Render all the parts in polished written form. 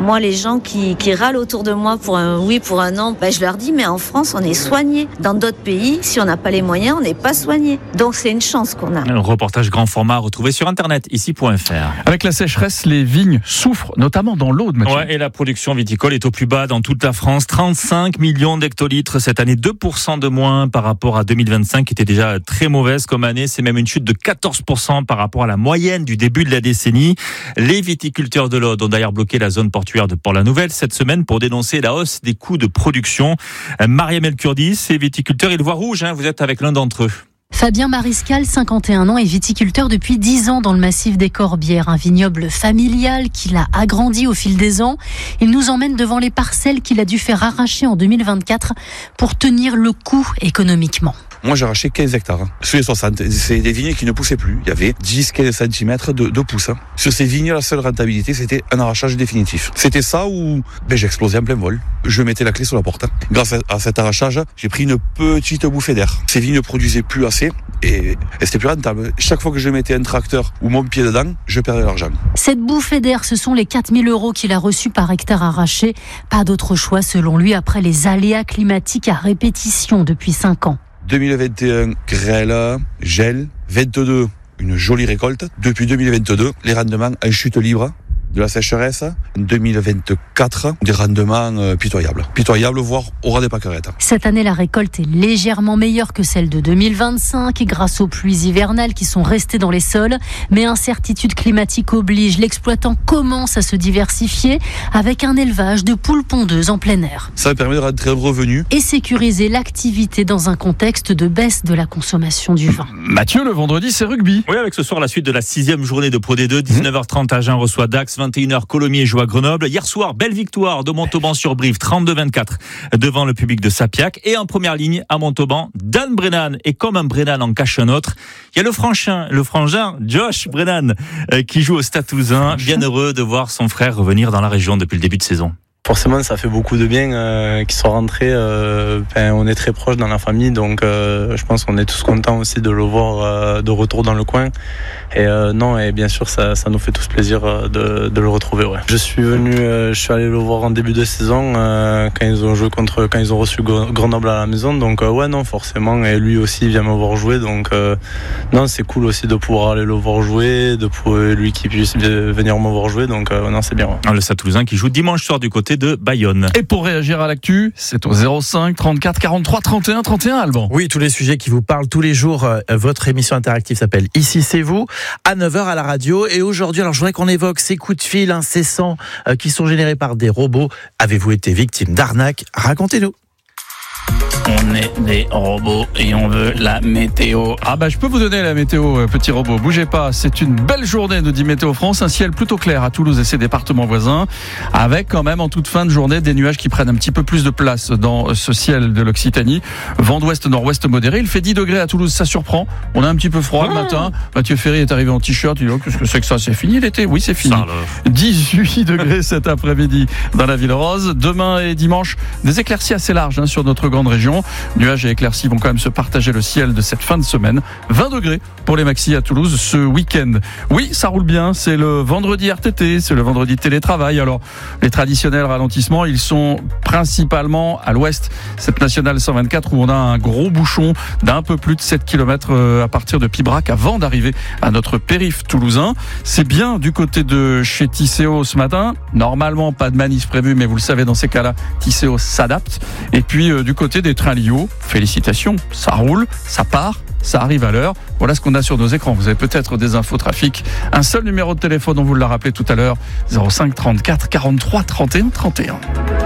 Moi, les gens qui râlent autour de moi pour un oui, pour un non, je leur dis, mais en France, on est soigné. Dans d'autres pays, si on n'a pas les moyens, on n'est pas soigné. Donc, c'est une chance qu'on a. Un reportage grand format retrouvé sur internet, ici.fr. Avec la sécheresse, les vignes souffrent, notamment dans l'Aude, Mathieu. Ouais, et la production viticole est au plus bas dans toute la France. 35 millions d'hectolitres cette année, 2% de moins par rapport à 2025, qui était déjà très mauvaise comme année. C'est même une chute de 14% par rapport à la moyenne du début de la décennie. Les viticulteurs de l'Aude ont d'ailleurs bloqué la zone portuaire de Port-la-Nouvelle cette semaine pour dénoncer la hausse des coûts de production. Mariam El-Kurdi, ces viticulteurs, ils voient rouge, vous êtes avec l'un d'entre eux. Fabien Mariscal, 51 ans, est viticulteur depuis 10 ans dans le massif des Corbières, un vignoble familial qu'il a agrandi au fil des ans. Il nous emmène devant les parcelles qu'il a dû faire arracher en 2024 pour tenir le coup économiquement. Moi, j'ai arraché 15 hectares. Sur les 60, c'est des vignes qui ne poussaient plus. Il y avait 10-15 cm de pousse. Sur ces vignes, la seule rentabilité, c'était un arrachage définitif. C'était ça où j'explosais en plein vol. Je mettais la clé sur la porte. Grâce à cet arrachage, j'ai pris une petite bouffée d'air. Ces vignes ne produisaient plus assez et c'était plus rentable. Chaque fois que je mettais un tracteur ou mon pied dedans, je perdais l'argent. Cette bouffée d'air, ce sont les 4 000 € qu'il a reçus par hectare arraché. Pas d'autre choix, selon lui, après les aléas climatiques à répétition depuis 5 ans. 2021, grêle, gel. 22, une jolie récolte. Depuis 2022, les rendements en chute libre de la sécheresse. 2024, des rendements pitoyables. Pitoyables, voire au ras des pâquerettes. Cette année, la récolte est légèrement meilleure que celle de 2025 grâce aux pluies hivernales qui sont restées dans les sols. Mais incertitude climatique oblige. L'exploitant commence à se diversifier avec un élevage de poules pondeuses en plein air. Ça permet de rentrer un revenu. Et sécuriser l'activité dans un contexte de baisse de la consommation du vin. Mathieu, le vendredi, c'est rugby. Oui, avec ce soir la suite de la 6e journée de Pro D2. 19h30, Agen reçoit Dax. 21h, Colomiers joue à Grenoble. Hier soir, belle victoire de Montauban-sur-Brive, 32-24, devant le public de Sapiac. Et en première ligne, à Montauban, Dan Brennan. Et comme un Brennan en cache un autre, il y a le frangin, Josh Brennan, qui joue au Stade Toulousain. Bien heureux de voir son frère revenir dans la région depuis le début de saison. Forcément, ça fait beaucoup de bien qu'ils soient rentrés. On est très proches dans la famille, donc je pense qu'on est tous contents aussi de le voir de retour dans le coin. Et bien sûr, ça nous fait tous plaisir de le retrouver. Ouais. Je suis allé le voir en début de saison quand ils ont reçu Grenoble à la maison. Donc forcément. Et lui aussi vient me voir jouer. Donc c'est cool aussi de pouvoir aller le voir jouer, lui qui puisse venir me voir jouer. Donc c'est bien. Ouais. Le Stade Toulousain qui joue dimanche soir du côté de Bayonne. Et pour réagir à l'actu, c'est au 05 34 43 31 31, Alban. Oui, tous les sujets qui vous parlent tous les jours. Votre émission interactive s'appelle Ici c'est vous, à 9h à la radio. Et aujourd'hui, alors je voudrais qu'on évoque ces coups de fil incessants qui sont générés par des robots. Avez-vous été victime d'arnaque ? Racontez-nous. On est des robots et on veut la météo. Je peux vous donner la météo, petit robot. Bougez pas, c'est une belle journée, nous dit Météo France. Un ciel plutôt clair à Toulouse et ses départements voisins, avec quand même en toute fin de journée des nuages qui prennent un petit peu plus de place dans ce ciel de l'Occitanie. Vent d'ouest-nord-ouest modéré. Il fait 10 degrés à Toulouse, ça surprend. On a un petit peu froid le matin. Mathieu Ferry est arrivé en t-shirt. Il dit, qu'est-ce que c'est que ça ? C'est fini l'été ? Oui, c'est fini. 18 degrés cet après-midi dans la Ville Rose. Demain et dimanche, des éclaircies assez larges sur notre grande région. Nuages et éclaircies vont quand même se partager le ciel de cette fin de semaine. 20 degrés pour les maxis à Toulouse ce week-end. Oui, ça roule bien. C'est le vendredi RTT, c'est le vendredi télétravail. Alors, les traditionnels ralentissements, ils sont principalement à l'ouest. Cette nationale 124 où on a un gros bouchon d'un peu plus de 7 km à partir de Pibrac avant d'arriver à notre périph' toulousain. C'est bien du côté de chez Tisséo ce matin. Normalement, pas de manif prévue, mais vous le savez, dans ces cas-là, Tisséo s'adapte. Et puis, du côté des trains Lio, félicitations, ça roule, ça part, ça arrive à l'heure. Voilà ce qu'on a sur nos écrans. Vous avez peut-être des infos trafic. Un seul numéro de téléphone, on vous l'a rappelé tout à l'heure, 05 34 43 31 31.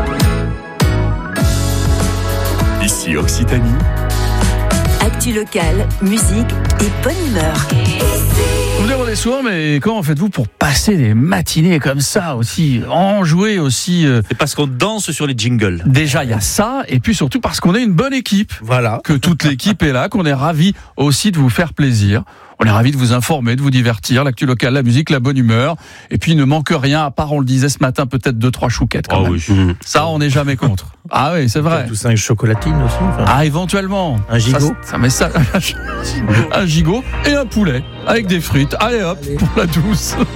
Ici Occitanie. Actu locale, musique et bonne humeur. Vous me demandez souvent, mais comment faites-vous pour passer des matinées comme ça aussi, enjouées aussi C'est parce qu'on danse sur les jingles. Déjà, il y a ça, et puis surtout parce qu'on est une bonne équipe. Voilà. Que toute l'équipe est là, qu'on est ravis aussi de vous faire plaisir. On est ravis de vous informer, de vous divertir, l'actu locale, la musique, la bonne humeur. Et puis, il ne manque rien, à part, on le disait ce matin, peut-être 2-3 chouquettes quand même. Oui. Ça, on n'est jamais contre. Ah oui, c'est vrai. Tout ça, une chocolatine aussi. Ah, éventuellement. Un gigot. Ça met ça. Un gigot et un poulet avec des frites. Allez hop, pour la douce.